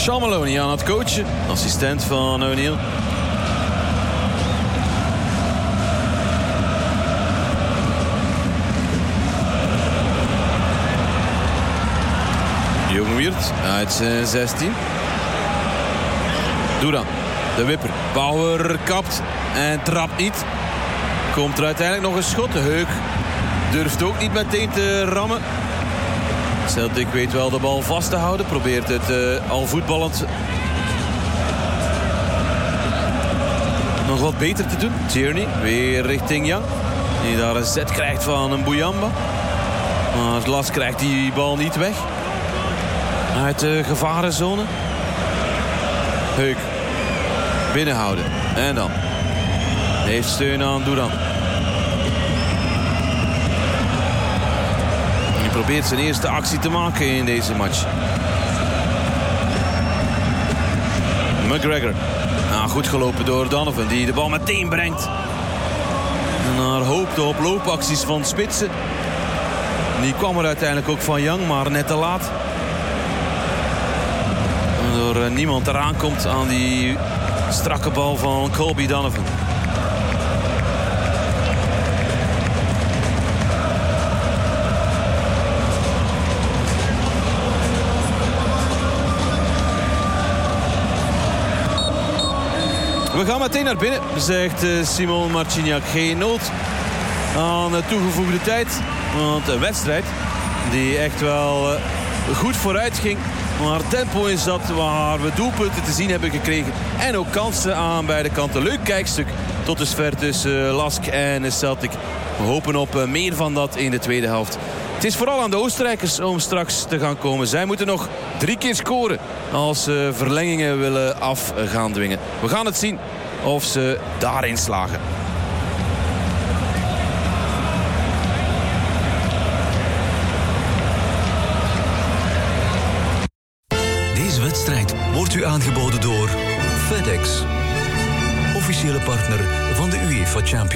Sean Maloney aan het coachen. Assistent van O'Neill. Jongwiert uit zijn 16. Duran, de wipper. Bauer kapt en trapt niet. Komt er uiteindelijk nog een schot. De Heuk durft ook niet meteen te rammen. Celtic weet wel de bal vast te houden. Probeert het al voetballend nog wat beter te doen. Tierney weer richting Young. Die daar een zet krijgt van een Bouyamba. Maar Las krijgt die bal niet weg. Uit de gevarenzone. Heuk. Binnenhouden. En dan. Heeft steun aan Duran. Hij probeert zijn eerste actie te maken in deze match. McGregor. Nou, goed gelopen door Donovan. Die de bal meteen brengt. En daar hoopte op loopacties van Spitsen. Die kwam er uiteindelijk ook van Young. Maar net te laat. Door niemand eraan komt aan die strakke bal van Colby Donovan. We gaan meteen naar binnen, zegt Simon Marciniak. Geen nood aan toegevoegde tijd. Want een wedstrijd die echt wel goed vooruit ging. Maar tempo is dat waar we doelpunten te zien hebben gekregen. En ook kansen aan beide kanten. Leuk kijkstuk tot dusver tussen Lask en Celtic. We hopen op meer van dat in de tweede helft. Het is vooral aan de Oostenrijkers om straks te gaan komen. Zij moeten nog 3 keer scoren als ze verlengingen willen af gaan dwingen. We gaan het zien of ze daarin slagen. Deze wedstrijd wordt u aangeboden door FedEx, officiële partner van de UEFA Champions